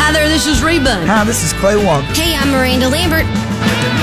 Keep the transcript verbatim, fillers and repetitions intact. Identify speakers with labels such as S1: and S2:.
S1: Hi there, this is Reba.
S2: Hi, this is Clay Walk.
S3: Hey, I'm Miranda Lambert.